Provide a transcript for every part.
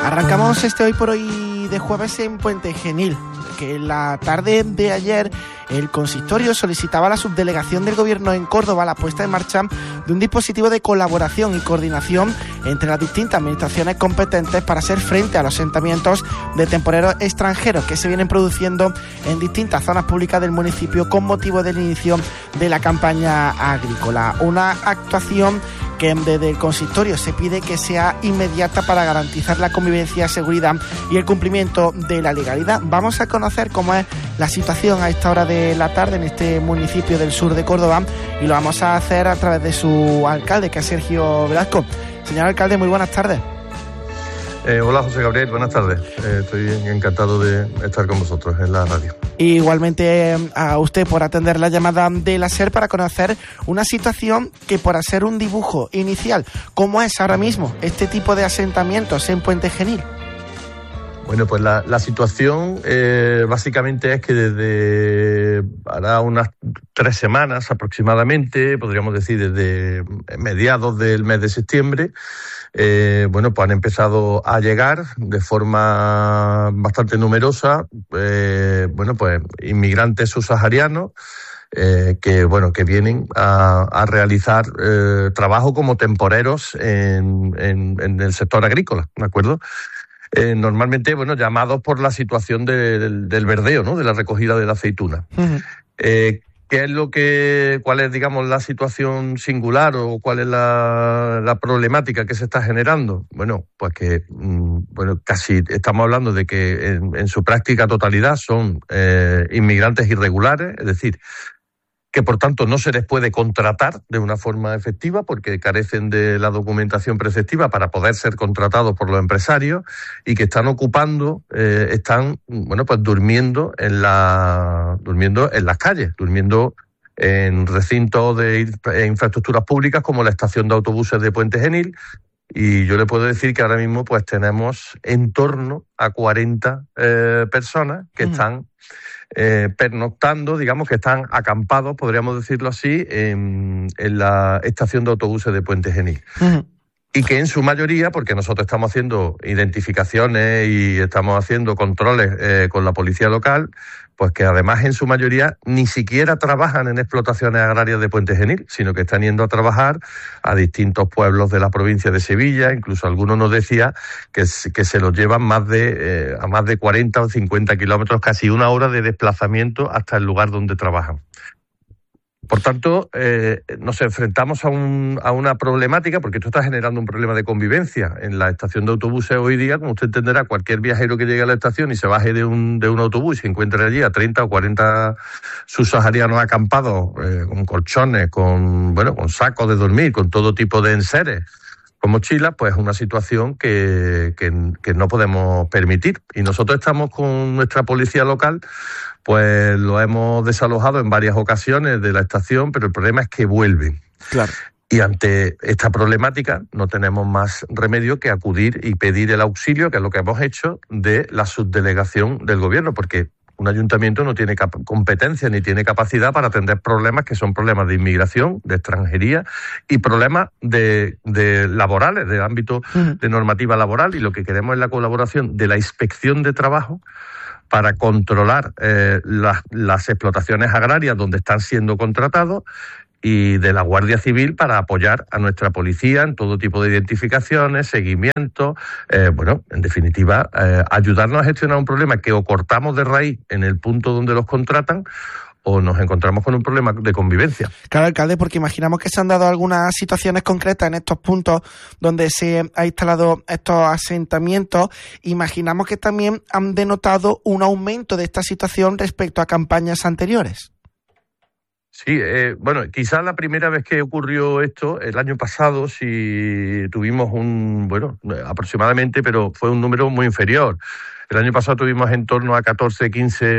Arrancamos Hoy por Hoy de jueves en Puente Genil, que en la tarde de ayer el consistorio solicitaba a la subdelegación del Gobierno en Córdoba la puesta en marcha de un dispositivo de colaboración y coordinación entre las distintas administraciones competentes para hacer frente a los asentamientos de temporeros extranjeros que se vienen produciendo en distintas zonas públicas del municipio con motivo del inicio de la campaña agrícola. Una actuación que desde el consistorio se pide que sea inmediata para garantizar la convivencia, seguridad y el cumplimiento de la legalidad. Vamos a conocer cómo es la situación a esta hora de la tarde en este municipio del sur de Córdoba y lo vamos a hacer a través de su alcalde, que es Sergio Velasco. Señor alcalde, muy buenas tardes. Hola José Gabriel, buenas tardes. Estoy encantado de estar con vosotros en la radio. Igualmente a usted por atender la llamada de la SER para conocer una situación que, por hacer un dibujo inicial, ¿cómo es ahora mismo este tipo de asentamientos en Puente Genil? Bueno, pues la situación básicamente es que desde hará unas 3 semanas aproximadamente, podríamos decir desde mediados del mes de septiembre, pues han empezado a llegar de forma bastante numerosa, inmigrantes subsaharianos que vienen a realizar trabajo como temporeros en el sector agrícola, ¿de acuerdo? Normalmente, llamados por la situación del verdeo, ¿no? De la recogida de la aceituna. Uh-huh. ¿Cuál es, digamos, la situación singular o cuál es la problemática que se está generando? Bueno, pues que casi estamos hablando de que en su práctica totalidad son inmigrantes irregulares, es decir, que por tanto no se les puede contratar de una forma efectiva porque carecen de la documentación preceptiva para poder ser contratados por los empresarios y que están durmiendo en las calles, durmiendo en recintos de infraestructuras públicas como la estación de autobuses de Puente Genil. Y yo le puedo decir que ahora mismo pues tenemos en torno a 40 personas que están pernoctando, digamos que están acampados, podríamos decirlo así, en la estación de autobuses de Puente Genil. Uh-huh. Y que en su mayoría, porque nosotros estamos haciendo identificaciones y estamos haciendo controles con la policía local, pues que además en su mayoría ni siquiera trabajan en explotaciones agrarias de Puente Genil, sino que están yendo a trabajar a distintos pueblos de la provincia de Sevilla. Incluso algunos nos decía que se los llevan a más de 40 o 50 kilómetros, casi 1 hora de desplazamiento hasta el lugar donde trabajan. Por tanto, nos enfrentamos a una problemática, porque esto está generando un problema de convivencia. En la estación de autobuses hoy día, como usted entenderá, cualquier viajero que llegue a la estación y se baje de un autobús y se encuentre allí a 30 o 40 subsaharianos acampados, con colchones, con sacos de dormir, con todo tipo de enseres, con mochilas, pues es una situación que no podemos permitir. Y nosotros estamos con nuestra policía local, pues lo hemos desalojado en varias ocasiones de la estación, pero el problema es que vuelven. Claro. Y ante esta problemática no tenemos más remedio que acudir y pedir el auxilio, que es lo que hemos hecho, de la subdelegación del gobierno, porque un ayuntamiento no tiene competencia ni tiene capacidad para atender problemas que son problemas de inmigración, de extranjería y problemas de laborales, de ámbito de normativa laboral. Y lo que queremos es la colaboración de la Inspección de Trabajo para controlar las explotaciones agrarias donde están siendo contratados y de la Guardia Civil para apoyar a nuestra policía en todo tipo de identificaciones, seguimiento, en definitiva, ayudarnos a gestionar un problema que o cortamos de raíz en el punto donde los contratan o nos encontramos con un problema de convivencia. Claro, alcalde, porque imaginamos que se han dado algunas situaciones concretas en estos puntos donde se ha instalado estos asentamientos. Imaginamos que también han denotado un aumento de esta situación respecto a campañas anteriores. Sí, quizás la primera vez que ocurrió esto, el año pasado, sí tuvimos aproximadamente, pero fue un número muy inferior. El año pasado tuvimos en torno a 14,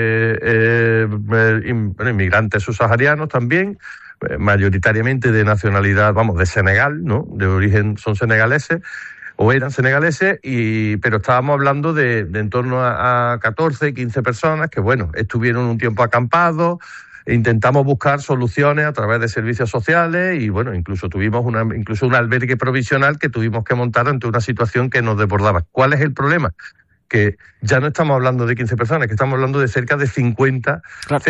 15 inmigrantes subsaharianos también, mayoritariamente de nacionalidad, de Senegal, ¿no? De origen son senegaleses, o eran senegaleses, pero estábamos hablando de en torno a 14, 15 personas que, estuvieron un tiempo acampados, intentamos buscar soluciones a través de servicios sociales y bueno, incluso tuvimos un albergue provisional que tuvimos que montar ante una situación que nos desbordaba. ¿Cuál es el problema? Que ya no estamos hablando de 15 personas, que estamos hablando de cerca de 50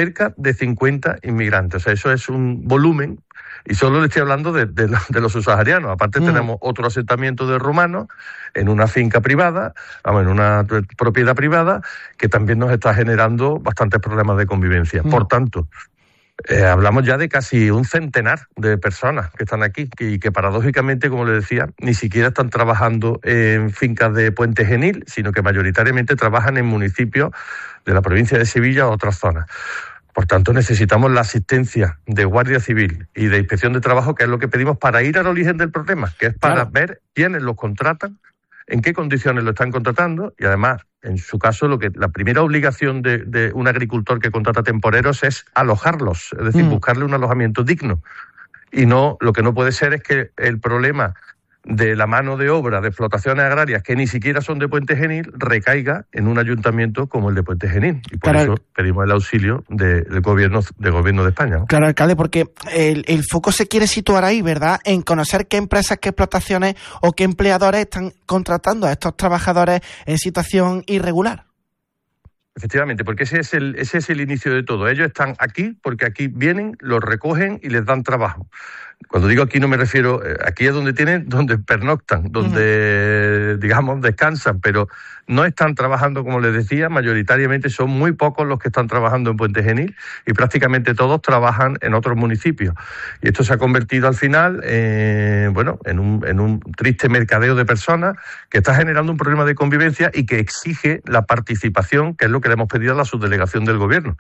inmigrantes. O sea, eso es un volumen, y solo le estoy hablando de los subsaharianos. Aparte tenemos otro asentamiento de rumanos en una finca privada, en una propiedad privada, que también nos está generando bastantes problemas de convivencia. Por tanto, hablamos ya de casi un centenar de personas que están aquí y que paradójicamente, como le decía, ni siquiera están trabajando en fincas de Puente Genil, sino que mayoritariamente trabajan en municipios de la provincia de Sevilla o otras zonas. Por tanto, necesitamos la asistencia de Guardia Civil y de Inspección de Trabajo, que es lo que pedimos para ir al origen del problema, que es para ver quiénes los contratan, en qué condiciones lo están contratando y además, en su caso, la primera obligación de un agricultor que contrata temporeros es alojarlos, es decir, buscarle un alojamiento digno. Y no, lo que no puede ser es que el problema de la mano de obra de explotaciones agrarias que ni siquiera son de Puente Genil recaiga en un ayuntamiento como el de Puente Genil. Y por eso pedimos el auxilio del gobierno de España, ¿no? Claro, alcalde, porque el foco se quiere situar ahí, ¿verdad?, en conocer qué empresas, qué explotaciones o qué empleadores están contratando a estos trabajadores en situación irregular. Efectivamente, porque ese es el inicio de todo. Ellos están aquí porque aquí vienen, los recogen y les dan trabajo. Cuando digo aquí no me refiero, aquí es donde pernoctan, donde, digamos, descansan, pero no están trabajando, como les decía, mayoritariamente son muy pocos los que están trabajando en Puente Genil y prácticamente todos trabajan en otros municipios. Y esto se ha convertido al final, en un triste mercadeo de personas que está generando un problema de convivencia y que exige la participación, que es lo que le hemos pedido a la subdelegación del gobierno,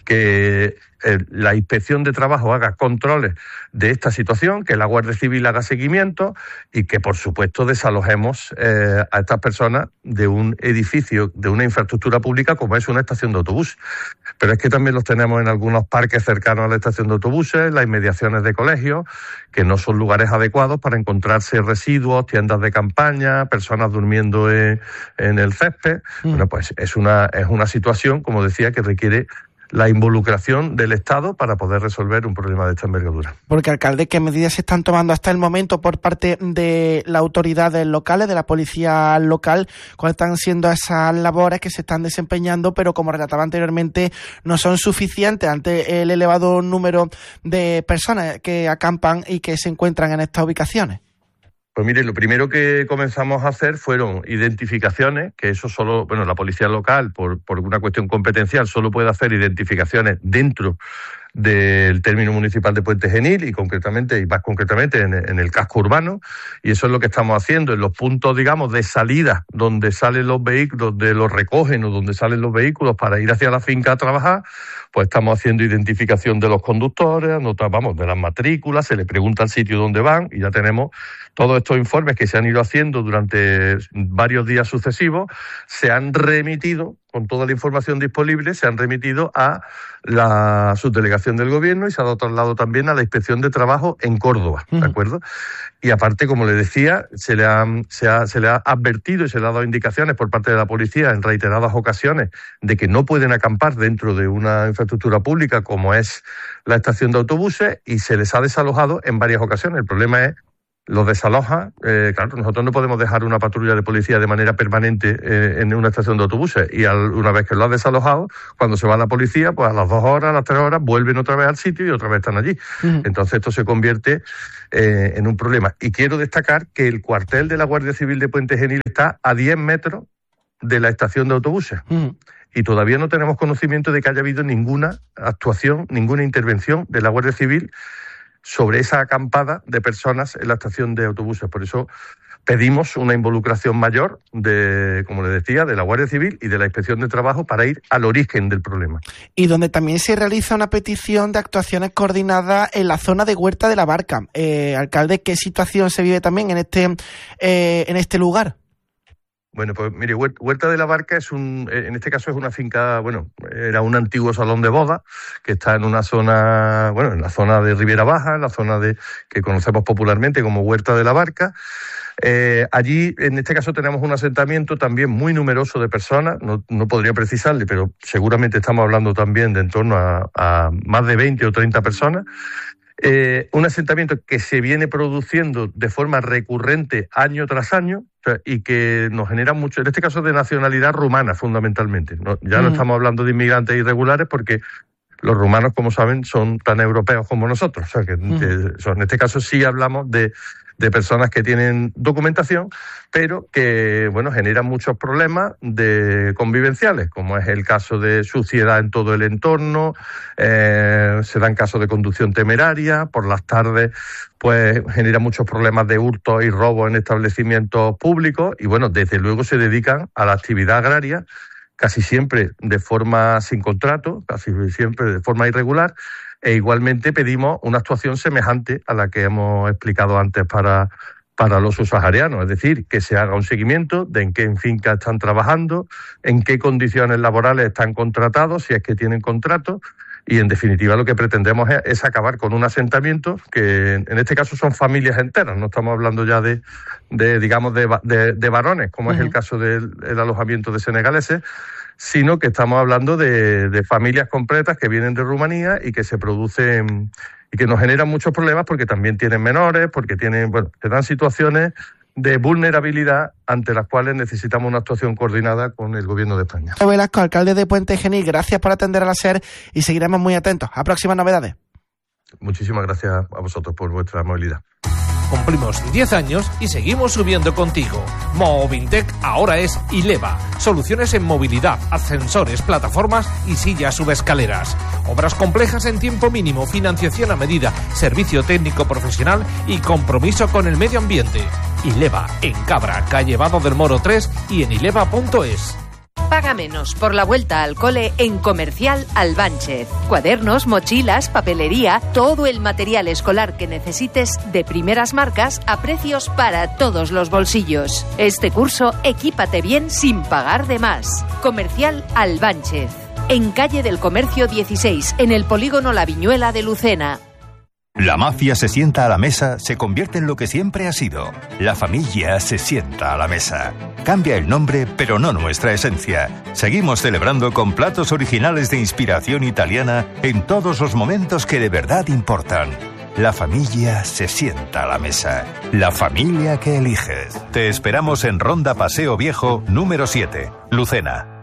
que la Inspección de Trabajo haga controles de esta situación, que la Guardia Civil haga seguimiento y que, por supuesto, desalojemos a estas personas de un edificio, de una infraestructura pública como es una estación de autobús. Pero es que también los tenemos en algunos parques cercanos a la estación de autobuses, las inmediaciones de colegios, que no son lugares adecuados para encontrarse residuos, tiendas de campaña, personas durmiendo en el césped. Bueno, pues es una situación, como decía, que requiere la involucración del Estado para poder resolver un problema de esta envergadura. Porque, alcalde, ¿qué medidas se están tomando hasta el momento por parte de las autoridades locales, de la policía local? ¿Cuáles están siendo esas labores que se están desempeñando, pero como relataba anteriormente, no son suficientes ante el elevado número de personas que acampan y que se encuentran en estas ubicaciones? Pues mire, lo primero que comenzamos a hacer fueron identificaciones, que eso solo, la policía local, por una cuestión competencial, solo puede hacer identificaciones dentro del término municipal de Puente Genil y más concretamente en el casco urbano, y eso es lo que estamos haciendo en los puntos, digamos, de salida donde salen los vehículos, donde los recogen o donde salen los vehículos para ir hacia la finca a trabajar. Pues estamos haciendo identificación de los conductores, de las matrículas, se les pregunta al sitio dónde van y ya tenemos todos estos informes que se han ido haciendo durante varios días sucesivos, se han remitido, con toda la información disponible, se han remitido a la subdelegación del gobierno y se ha dado traslado también a la Inspección de Trabajo en Córdoba, ¿de acuerdo? Y aparte, como le decía, se le ha advertido y se le ha dado indicaciones por parte de la policía en reiteradas ocasiones de que no pueden acampar dentro de una infraestructura pública como es la estación de autobuses y se les ha desalojado en varias ocasiones. El problema es los desaloja. Claro, nosotros no podemos dejar una patrulla de policía de manera permanente en una estación de autobuses y una vez que lo ha desalojado, cuando se va la policía, pues a las 2 horas, a las 3 horas, vuelven otra vez al sitio y otra vez están allí. Entonces esto se convierte en un problema. Y quiero destacar que el cuartel de la Guardia Civil de Puente Genil está a 10 metros de la estación de autobuses. Y todavía no tenemos conocimiento de que haya habido ninguna actuación, ninguna intervención de la Guardia Civil sobre esa acampada de personas en la estación de autobuses. Por eso pedimos una involucración mayor como le decía, de la Guardia Civil y de la Inspección de Trabajo para ir al origen del problema. Y donde también se realiza una petición de actuaciones coordinadas en la zona de Huerta de la Barca. Alcalde, ¿qué situación se vive también en este lugar? Bueno, pues mire, Huerta de la Barca en este caso es una finca, era un antiguo salón de boda que está en una zona, en la zona de Riviera Baja, en la zona que conocemos popularmente como Huerta de la Barca. Allí, en este caso, tenemos un asentamiento también muy numeroso de personas, no podría precisarle, pero seguramente estamos hablando también de en torno a más de 20 o 30 personas. Un asentamiento que se viene produciendo de forma recurrente año tras año, y que nos genera mucho, en este caso de nacionalidad rumana fundamentalmente. No estamos hablando de inmigrantes irregulares porque los rumanos, como saben, son tan europeos como nosotros. O sea, que en este caso sí hablamos de personas que tienen documentación, pero que, generan muchos problemas convivenciales, como es el caso de suciedad en todo el entorno, se dan casos de conducción temeraria, por las tardes, pues genera muchos problemas de hurto y robo en establecimientos públicos, y desde luego se dedican a la actividad agraria, casi siempre de forma sin contrato, casi siempre de forma irregular, e igualmente pedimos una actuación semejante a la que hemos explicado antes para los subsaharianos, es decir, que se haga un seguimiento de en qué finca están trabajando, en qué condiciones laborales están contratados, si es que tienen contrato, y en definitiva lo que pretendemos es acabar con un asentamiento que en este caso son familias enteras, no estamos hablando ya de varones, como es el caso del alojamiento de senegaleses, sino que estamos hablando de familias completas que vienen de Rumanía y que se producen y que nos generan muchos problemas porque también tienen menores, porque se dan situaciones de vulnerabilidad ante las cuales necesitamos una actuación coordinada con el Gobierno de España. Velasco, alcalde de Puente Genil, gracias por atender a la SER y seguiremos muy atentos a próximas novedades. Muchísimas gracias a vosotros por vuestra amabilidad. Cumplimos 10 años y seguimos subiendo contigo. Movintec ahora es Ileva. Soluciones en movilidad, ascensores, plataformas y sillas subescaleras. Obras complejas en tiempo mínimo, financiación a medida, servicio técnico profesional y compromiso con el medio ambiente. Ileva, en Cabra, calle Vado del Moro 3 y en ileva.es. Paga menos por la vuelta al cole en Comercial Albánchez. Cuadernos, mochilas, papelería, todo el material escolar que necesites de primeras marcas a precios para todos los bolsillos. Este curso, equípate bien sin pagar de más. Comercial Albánchez. En calle del Comercio 16, en el polígono La Viñuela de Lucena. La mafia se sienta a la mesa, se convierte en lo que siempre ha sido. La familia se sienta a la mesa. Cambia el nombre, pero no nuestra esencia. Seguimos celebrando con platos originales de inspiración italiana en todos los momentos que de verdad importan. La familia se sienta a la mesa. La familia que eliges. Te esperamos en Ronda Paseo Viejo, número 7, Lucena.